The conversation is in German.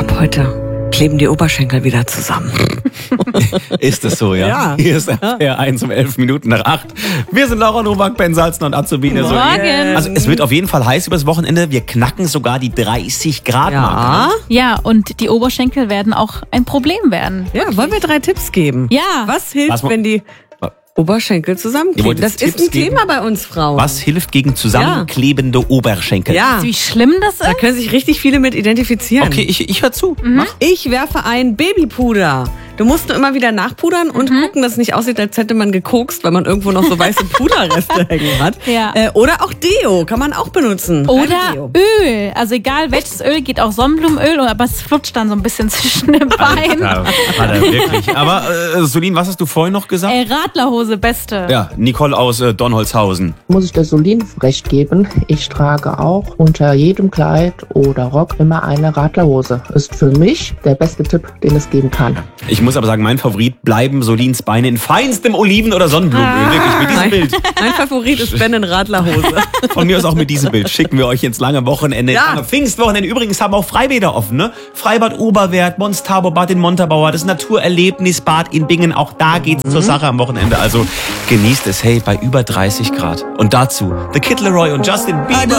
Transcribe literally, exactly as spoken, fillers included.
Ab heute kleben die Oberschenkel wieder zusammen. Ist es so, ja? Ja. Hier ist R T R eins um elf Minuten nach acht. Wir sind Laura Nowak, Ben Salzner und Azubine. Morgen. Also es wird auf jeden Fall heiß übers Wochenende. Wir knacken sogar die dreißig Grad Ja. Marke. Ja, und die Oberschenkel werden auch ein Problem werden. Ja, wollen wir drei Tipps geben? Ja. Was hilft, Was mo- wenn die Oberschenkel Ihr zusammenkleben? wollt Das jetzt ist Tipps ein geben? Thema bei uns Frauen. Was hilft gegen zusammenklebende Oberschenkel? Ja, Wie schlimm das da ist? können sich richtig viele mit identifizieren. Okay, ich, ich höre zu. Mhm. Mach. Ich werfe ein Babypuder. Du musst nur immer wieder nachpudern und Mhm. gucken, dass es nicht aussieht, als hätte man gekokst, weil man irgendwo noch so weiße Puderreste hängen hat. Ja. Äh, oder auch Deo kann man auch benutzen. Oder Deo. Öl. Also egal welches Öl, geht auch Sonnenblumenöl, aber es flutscht dann so ein bisschen zwischen den Beinen. Ja, hat er wirklich. Aber äh, Solin, was hast du vorhin noch gesagt? Ey, Radlerhose, beste. Ja, Nicole aus äh, Donholzhausen. Muss ich der Solin recht geben. Ich trage auch unter jedem Kleid oder Rock immer eine Radlerhose. Ist für mich der beste Tipp, den es geben kann. Ich muss aber sagen, mein Favorit bleiben Solins Beine in feinstem Oliven- oder Sonnenblumenöl. Wirklich, mit diesem Bild. Mein Favorit ist Ben in Radlerhose. Von mir aus auch mit diesem Bild. Schicken wir euch ins lange Wochenende. Ja. Lange Pfingstwochenende. Übrigens haben auch Freibäder offen, ne? Freibad Oberwert, Mons-Tabo, Bad in Montabaur, das Naturerlebnisbad in Bingen. Auch da geht's zur Sache am Wochenende. Also genießt es, hey, bei über dreißig Grad. Und dazu The Kid Laroi und Justin Bieber.